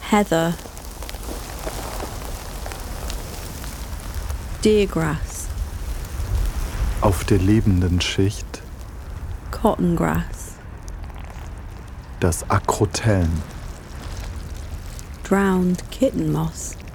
Heather. Deergrass. Auf der lebenden Schicht Cottongrass. das Akrotellen. Drowned kitten moss.